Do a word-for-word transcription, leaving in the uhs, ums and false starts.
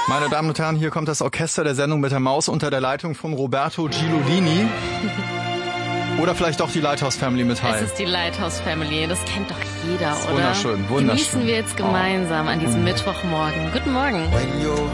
Meine Damen und Herren, hier kommt das Orchester der Sendung mit der Maus unter der Leitung von Roberto Giulini. Oder vielleicht auch die Lighthouse Family mit Hi. Es ist die Lighthouse Family, das kennt doch jeder, oder? Wunderschön, wunderschön. Genießen wir jetzt gemeinsam oh. an diesem Mittwochmorgen. Guten Morgen.